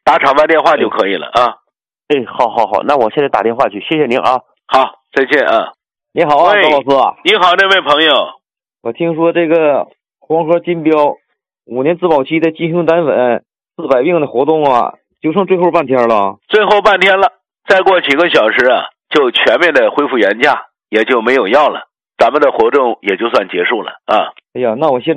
打场外电话就可以了啊。 哎，好，那我现在打电话去，谢谢您啊。 好，再见啊。 你好啊，高老师。 你好，那位朋友。 我听说这个黄河金标5年质保期的金熊胆稳治百病的活动啊，就剩最后半天了。 最后半天了，再过几个小时啊，就全面的恢复原价，也就没有药了，咱们的活动也就算结束了啊。 哎呀，那我现在